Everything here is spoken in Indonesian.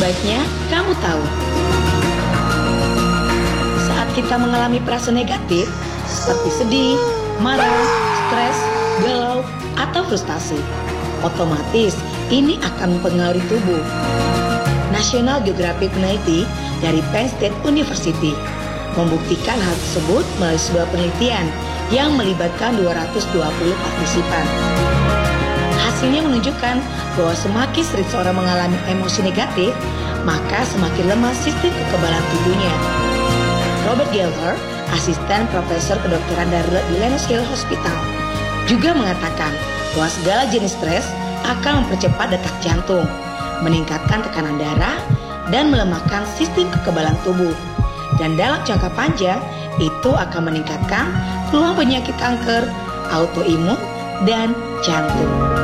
sebaiknya kamu tahu. Saat kita mengalami perasaan negatif seperti sedih, marah, stres, galau, atau frustasi, otomatis ini akan mempengaruhi tubuh. National Geographic peneliti dari Penn State University membuktikan hal tersebut melalui sebuah penelitian yang melibatkan 220 partisipan. Hasilnya menunjukkan bahwa semakin sering seorang mengalami emosi negatif, maka semakin lemah sistem kekebalan tubuhnya. Robert Geller, asisten profesor kedokteran darurat di Lenox Hill Hospital, juga mengatakan bahwa segala jenis stres akan mempercepat detak jantung, meningkatkan tekanan darah, dan melemahkan sistem kekebalan tubuh. Dan dalam jangka panjang, itu akan meningkatkan peluang penyakit kanker, autoimun, dan jantung.